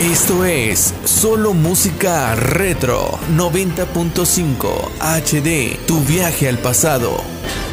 Esto es solo música retro 90.5 HD, tu viaje al pasado.